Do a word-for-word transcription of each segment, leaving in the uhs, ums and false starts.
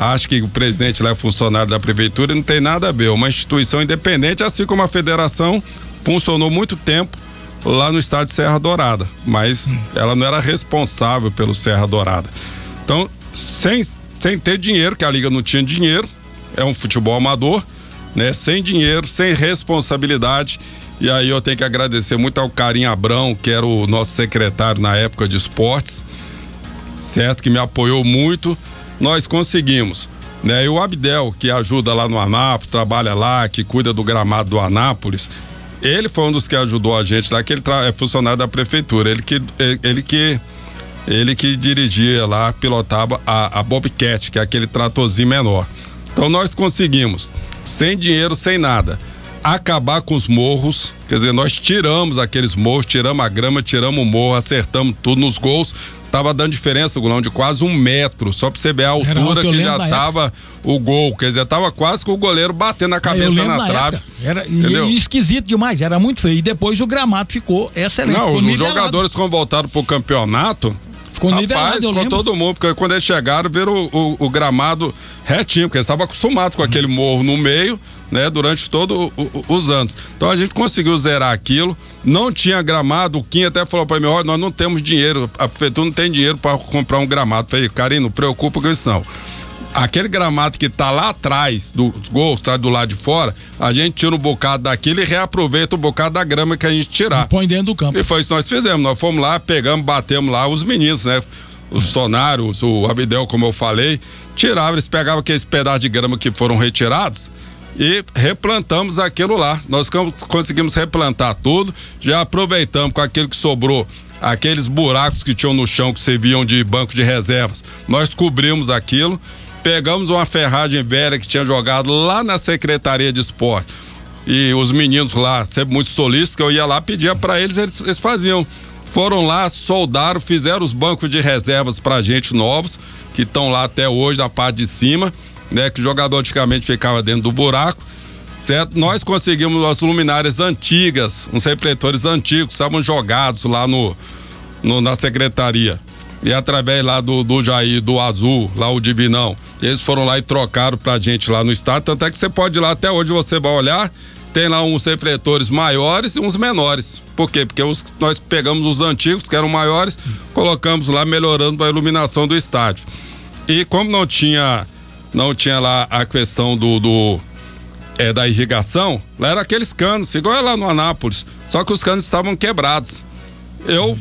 acha que o presidente lá é funcionário da prefeitura, não tem nada a ver. Uma instituição independente, assim como a federação funcionou muito tempo lá no estádio Serra Dourada, mas hum. ela não era responsável pelo Serra Dourada. Então, sem, sem ter dinheiro, que a liga não tinha dinheiro, é um futebol amador, né? Sem dinheiro, sem responsabilidade. E aí eu tenho que agradecer muito ao Carim Abrão, que era o nosso secretário na época de esportes, certo? Que me apoiou muito. Nós conseguimos, né? E o Abdel, que ajuda lá no Anápolis, trabalha lá, que cuida do gramado do Anápolis, ele foi um dos que ajudou a gente lá, que ele é funcionário da prefeitura, ele que, ele, ele que ele que dirigia lá, pilotava a, a Bobcat, que é aquele tratorzinho menor. Então nós conseguimos, sem dinheiro, sem nada, acabar com os morros, quer dizer, nós tiramos aqueles morros, tiramos a grama, tiramos o morro, acertamos tudo nos gols. Tava dando diferença, Gulão, de quase um metro, só pra você ver a altura que já tava época. O gol, quer dizer, tava quase com o goleiro batendo a cabeça na trave. Era e, esquisito demais, era muito feio. E depois o gramado ficou excelente. Não, ficou os nivelado. Jogadores quando voltaram pro campeonato, ficou rapaz, nivelado, eu ficou lembro. todo mundo, porque quando eles chegaram, viram o, o, o gramado retinho, porque eles estavam acostumados com aquele morro no meio, né, durante todos os anos. Então a gente conseguiu zerar aquilo, não tinha gramado, o Kim até falou para mim, olha, nós não temos dinheiro, a prefeitura não tem dinheiro para comprar um gramado. Eu falei, Carinho, não preocupa com isso não. Aquele gramado que tá lá atrás dos gols, tá do lado de fora, a gente tira um bocado daquilo e reaproveita um bocado da grama que a gente tirar. E põe dentro do campo. E foi isso que nós fizemos, nós fomos lá, pegamos, batemos lá os meninos, né? Os sonários, o Abdel, como eu falei, tiravam, eles pegavam aqueles pedaços de grama que foram retirados e replantamos aquilo lá. Nós conseguimos replantar tudo, já aproveitamos com aquilo que sobrou, aqueles buracos que tinham no chão que serviam de banco de reservas, nós cobrimos aquilo, pegamos uma ferragem velha que tinha jogado lá na Secretaria de Esporte e os meninos lá, sempre muito solícitos, que eu ia lá, pedia para eles, eles, eles faziam. Foram lá, soldaram, fizeram os bancos de reservas pra gente novos, que estão lá até hoje na parte de cima, né? Que o jogador antigamente ficava dentro do buraco, certo? Nós conseguimos as luminárias antigas, uns refletores antigos, que estavam jogados lá no, no na secretaria. E através lá do, do Jair, do Azul, lá o Divinão, eles foram lá e trocaram pra gente lá no estádio, tanto é que você pode ir lá até hoje, você vai olhar, tem lá uns refletores maiores e uns menores. Por quê? Porque os, nós pegamos os antigos, que eram maiores, colocamos lá, melhorando a iluminação do estádio. E como não tinha, não tinha lá a questão do, do é, da irrigação, lá era aqueles canos, igual lá no Anápolis, só que os canos estavam quebrados. Eu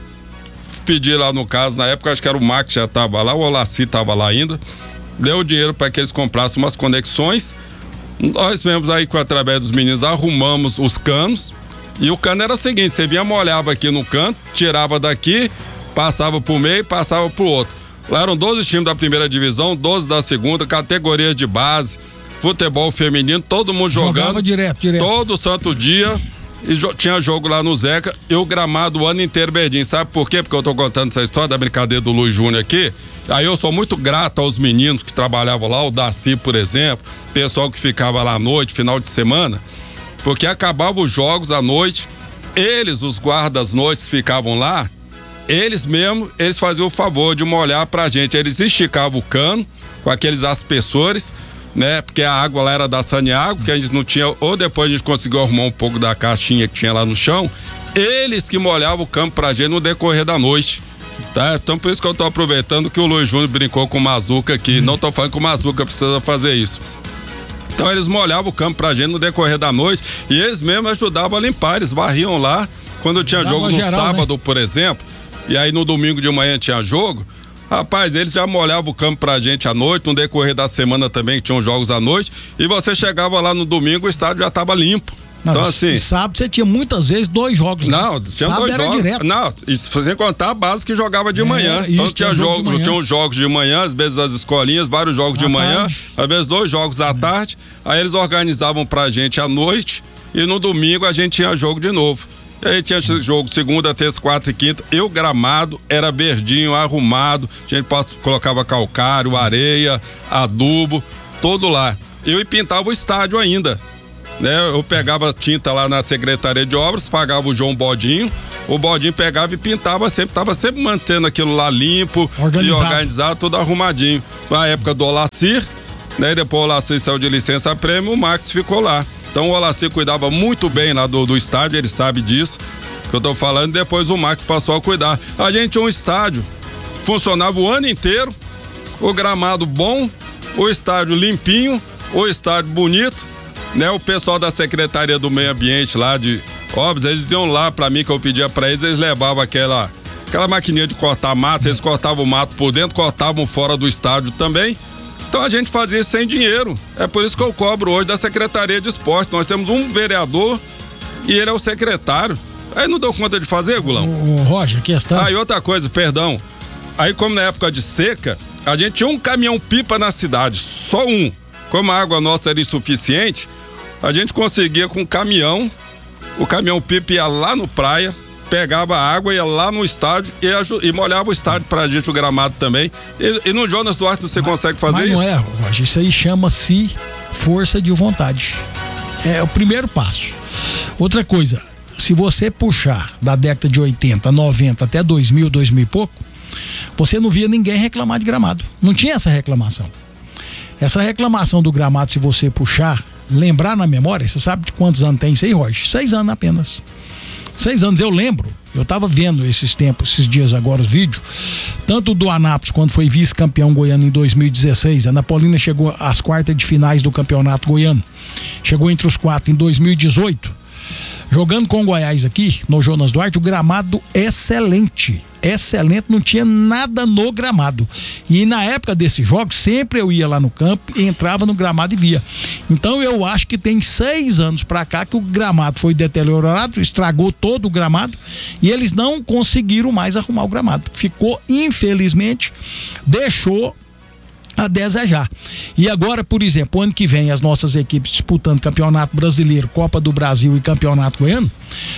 pedi lá no caso, na época, acho que era o Max que já estava lá, o Olaci estava lá ainda, deu o dinheiro para que eles comprassem umas conexões. Nós mesmos aí, através dos meninos, arrumamos os canos. E o cano era o seguinte: você vinha, molhava aqui no canto, tirava daqui, passava pro meio, passava pro outro. Lá eram doze times da primeira divisão, doze da segunda, categorias de base, futebol feminino, todo mundo jogando. Jogava direto, direto. Todo santo dia. E jo- tinha jogo lá no Zeca, e o gramado o ano inteiro verdinho. Sabe por quê? Porque eu tô contando essa história da brincadeira do Luiz Júnior aqui. Aí eu sou muito grato aos meninos que trabalhavam lá, o Darcy, por exemplo, pessoal que ficava lá à noite, final de semana, porque acabavam os jogos à noite, eles, os guardas noites ficavam lá, eles mesmos, eles faziam o favor de molhar pra gente, eles esticavam o cano com aqueles aspersores, né, porque a água lá era da Saniago, que a gente não tinha, ou depois a gente conseguiu arrumar um pouco da caixinha que tinha lá no chão, eles que molhavam o campo pra gente no decorrer da noite. Tá? Então por isso que eu tô aproveitando que o Luiz Júnior brincou com o Mazuca aqui, hum. não tô falando que o Mazuca precisa fazer isso. Então eles molhavam o campo pra gente no decorrer da noite e eles mesmos ajudavam a limpar, eles varriam lá quando tinha Dava jogo no geral, sábado, né? Por exemplo, e aí no domingo de manhã tinha jogo, rapaz, eles já molhavam o campo pra gente à noite, no decorrer da semana também que tinham jogos à noite, e você chegava lá no domingo, o estádio já tava limpo. Não, então, assim, sábado você tinha muitas vezes dois jogos. Não, né? tinha sábado dois era jogos. Direto. Não, isso sem contar a base que jogava de é, manhã. Isso, então tinha jogo, jogo tinha uns jogos de manhã, às vezes as escolinhas, vários jogos à de manhã, tarde. às vezes dois jogos à é. tarde. Aí eles organizavam pra gente à noite e no domingo a gente tinha jogo de novo. E aí tinha jogo segunda, terça, quarta e quinta. E o gramado era verdinho, arrumado. A gente colocava calcário, areia, adubo, todo lá. Eu pintava o estádio ainda. né? Eu pegava tinta lá na Secretaria de Obras, pagava o João Bodinho, o Bodinho pegava e pintava sempre, tava sempre mantendo aquilo lá limpo organizado. E organizado, tudo arrumadinho. Na época do Olacir, né? Depois o Olacir saiu de licença prêmio, o Max ficou lá. Então o Olacir cuidava muito bem lá do, do estádio, ele sabe disso, que eu tô falando, depois o Max passou a cuidar. A gente tinha um estádio, funcionava o ano inteiro, o gramado bom, o estádio limpinho, o estádio bonito, né? O pessoal da Secretaria do Meio Ambiente lá de Obras, eles iam lá pra mim, que eu pedia pra eles, eles levavam aquela, aquela maquininha de cortar mato, eles cortavam o mato por dentro, cortavam fora do estádio também. Então a gente fazia isso sem dinheiro. É por isso que eu cobro hoje da Secretaria de Esporte. Nós temos um vereador e ele é o secretário. Aí não deu conta de fazer, Gulão? O Roger, questão. Ah, e outra coisa, perdão. Aí como na época de seca, a gente tinha um caminhão-pipa na cidade, só um. Como a água nossa era insuficiente, a gente conseguia com um caminhão, o caminhão-pipa ia lá no praia, pegava a água, ia lá no estádio e, e molhava o estádio pra gente, o gramado também. E, e no Jonas Duarte você mas, consegue fazer mas isso? Não é, Roger, isso aí chama-se força de vontade. É o primeiro passo. Outra coisa, se você puxar da década de oitenta, noventa até dois mil, dois mil e pouco, você não via ninguém reclamar de gramado. Não tinha essa reclamação. Essa reclamação do gramado, se você puxar, lembrar na memória, você sabe de quantos anos tem isso aí, Roger? Seis anos apenas. Seis anos, eu lembro, eu tava vendo esses tempos, esses dias agora, os vídeos, tanto do Anápolis, quando foi vice-campeão goiano em dois mil e dezesseis, a Napolina chegou às quartas de finais do campeonato goiano, chegou entre os quatro em dois mil e dezoito, jogando com o Goiás aqui, no Jonas Duarte, o gramado excelente, excelente, não tinha nada no gramado. E na época desses jogos, sempre eu ia lá no campo, entrava no gramado e via. Então eu acho que tem seis anos pra cá que o gramado foi deteriorado, estragou todo o gramado e eles não conseguiram mais arrumar o gramado. Ficou, infelizmente, deixou a desejar. E agora, por exemplo, ano que vem as nossas equipes disputando Campeonato Brasileiro, Copa do Brasil e Campeonato Goiano,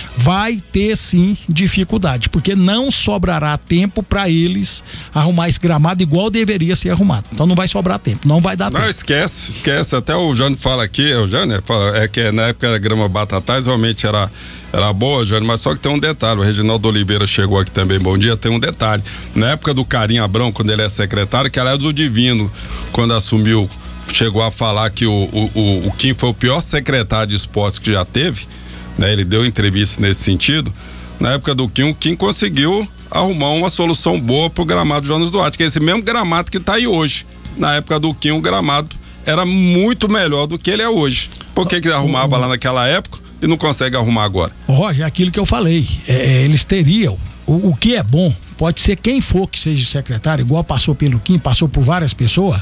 vai ter sim dificuldade, porque não sobrará tempo para eles arrumar esse gramado igual deveria ser arrumado. Então não vai sobrar tempo, não vai dar não, tempo. Não, esquece, esquece. Até o Jânio fala aqui, o Jânio fala, é que na época a grama batatais realmente era Era boa, Jânio, mas só que tem um detalhe, o Reginaldo Oliveira chegou aqui também, bom dia, tem um detalhe, na época do Carinho Abrão, quando ele é secretário, que aliás o Divino, quando assumiu, chegou a falar que o, o, o, o Kim foi o pior secretário de esportes que já teve, né, ele deu entrevista nesse sentido, na época do Kim, o Kim conseguiu arrumar uma solução boa pro gramado Jonas Duarte, que é esse mesmo gramado que tá aí hoje, na época do Kim o gramado era muito melhor do que ele é hoje, por que que ele arrumava lá naquela época e não consegue arrumar agora? Roger, aquilo que eu falei, é, eles teriam, o, o que é bom, pode ser quem for que seja secretário, igual passou pelo Kim, passou por várias pessoas,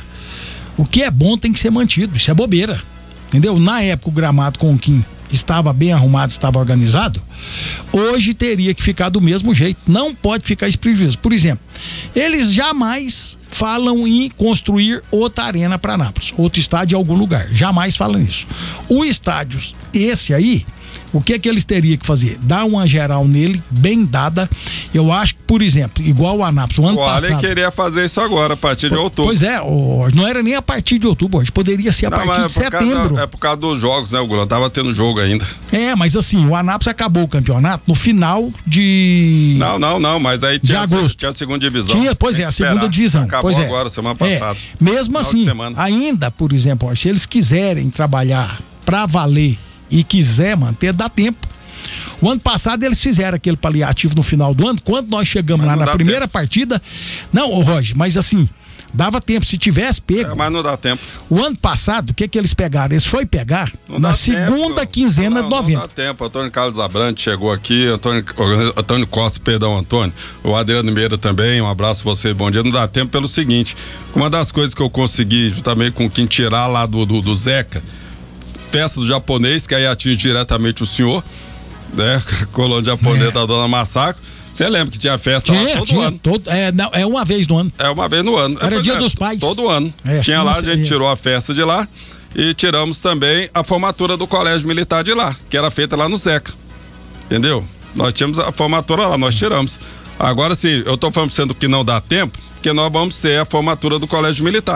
o que é bom tem que ser mantido, isso é bobeira, entendeu? Na época o gramado com o Kim estava bem arrumado, estava organizado, hoje teria que ficar do mesmo jeito, não pode ficar esse prejuízo. Por exemplo, eles jamais falam em construir outra arena para Anápolis, outro estádio em algum lugar, jamais falam nisso. O estádio, esse aí, o que é que eles teriam que fazer? Dar uma geral nele, bem dada. Eu acho que, por exemplo, igual o Anápolis, o ano o passado... O Ale queria fazer isso agora, a partir de outubro. Pois é, o, não era nem a partir de outubro, hoje poderia ser a não, partir é de setembro. Causa, é por causa dos jogos, né, o Gulão? Tava tendo jogo ainda. É, mas assim, o Anápolis acabou o campeonato no final de... Não, não, não, mas aí tinha, de agosto. tinha a segunda divisão. Tinha, pois é, a segunda divisão. Acabou pois é. agora, semana passada. É, mesmo assim, ainda, por exemplo, se eles quiserem trabalhar pra valer e quiser manter, dá tempo. O ano passado eles fizeram aquele paliativo no final do ano, quando nós chegamos mas lá na primeira tempo. partida, não, ô Roger, mas assim, dava tempo, se tivesse pego. É, mas não dá tempo. O ano passado, o que que eles pegaram? Eles foi pegar não na segunda tempo. quinzena não, de novembro. Não dá tempo, Antônio Carlos Abrante chegou aqui, Antônio, Antônio Costa, perdão, Antônio, o Adriano Meira também, um abraço pra você, bom dia. Não dá tempo pelo seguinte, uma das coisas que eu consegui, também com quem tirar lá do, do, do Zeca, festa do japonês, que aí atinge diretamente o senhor, né? Colônia japonesa é. da Dona Massaco. Você lembra que tinha festa tinha, lá todo tinha, ano? Todo, é, não, é uma vez no ano. É uma vez no ano. Era é, dia é, dos pais. Todo ano. É, tinha lá, a gente tirou a festa de lá e tiramos também a formatura do Colégio Militar de lá, que era feita lá no Zeca. Entendeu? Nós tínhamos a formatura lá, nós tiramos. Agora sim, eu tô falando sendo que não dá tempo, porque nós vamos ter a formatura do Colégio Militar.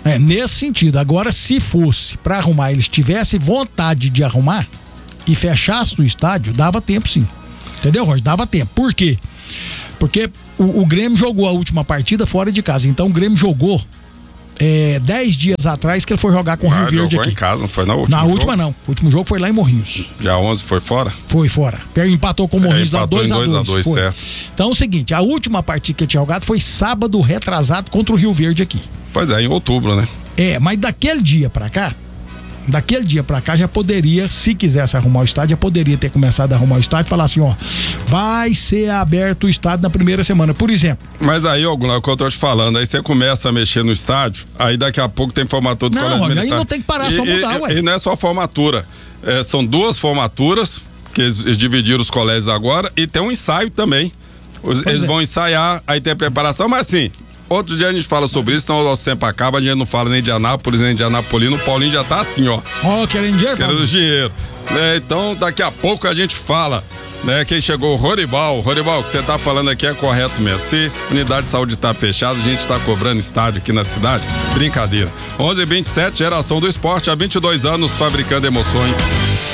É, nesse sentido. Agora, se fosse pra arrumar, eles tivessem vontade de arrumar e fechasse o estádio, dava tempo sim. Entendeu, Roger? Dava tempo. Por quê? Porque o, o Grêmio jogou a última partida fora de casa. Então o Grêmio jogou é, dez dias atrás que ele foi jogar com o ah, Rio Verde aqui. Em casa, não foi na última? Na jogo? última não. O último jogo foi lá em Morrinhos. Dia onze foi fora? Foi fora. Empatou com o Morrinhos, é, dá dois a dois. Certo. Então é o seguinte, a última partida que ele tinha jogado foi sábado retrasado contra o Rio Verde aqui. Pois é, em outubro, né? É, mas daquele dia pra cá, daquele dia pra cá já poderia, se quisesse arrumar o estádio, já poderia ter começado a arrumar o estádio e falar assim, ó, vai ser aberto o estádio na primeira semana, por exemplo. Mas aí, Ogum, é o que eu tô te falando, aí você começa a mexer no estádio, aí daqui a pouco tem formatura do Não, colégio aí militar. não tem que parar, e, só mudar, e, ué. E não é só formatura, é, são duas formaturas, que eles, eles dividiram os colégios agora, e tem um ensaio também. Os, eles é. vão ensaiar, aí tem a preparação, mas assim, outro dia a gente fala sobre isso, então o sempre acaba, a gente não fala nem de Anápolis, nem de Anapolino, o Paulinho já tá assim, ó. Ó, oh, querendo dinheiro? Querendo dinheiro. É, então, daqui a pouco a gente fala, né? Quem chegou, Rorival. Rorival, o que você tá falando aqui é correto mesmo. Se a unidade de saúde tá fechada, a gente tá cobrando estádio aqui na cidade, brincadeira. onze e vinte e sete, geração do esporte, há vinte e dois anos fabricando emoções.